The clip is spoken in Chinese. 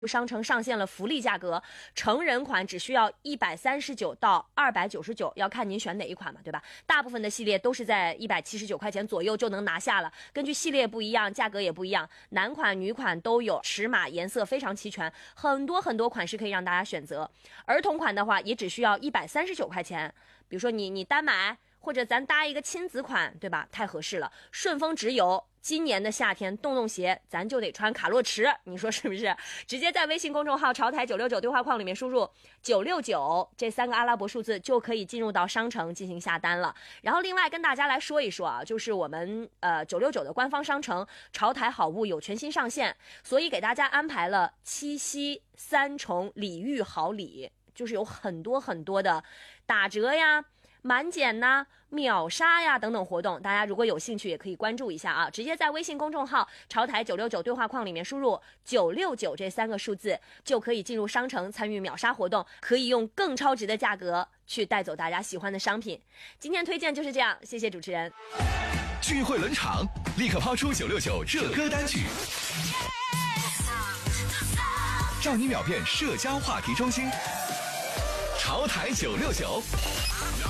商城上线了福利价格，成人款只需要139到299，要看您选哪一款嘛，对吧？大部分的系列都是在179块钱左右就能拿下了。根据系列不一样，价格也不一样，男款、女款都有，尺码、颜色非常齐全，很多款式可以让大家选择。儿童款的话，也只需要139块钱。比如说你单买，或者咱搭一个亲子款，对吧？太合适了。顺丰直邮。今年的夏天洞鞋咱就得穿卡洛驰，你说是不是？直接在微信公众号潮台969对话框里面输入969这3个阿拉伯数字，就可以进入到商城进行下单了。然后另外跟大家来说一说啊，就是我们969的官方商城潮台好物有全新上线，所以给大家安排了七夕3重礼遇好礼，就是有很多的打折呀、满减呐、秒杀呀等等活动，大家如果有兴趣也可以关注一下啊！直接在微信公众号潮台969对话框里面输入969这3个数字，就可以进入商城参与秒杀活动，可以用更超值的价格去带走大家喜欢的商品。今天推荐就是这样，谢谢主持人。 聚会冷场，立刻抛出969热歌单曲，让你秒变社交话题中心。潮台969。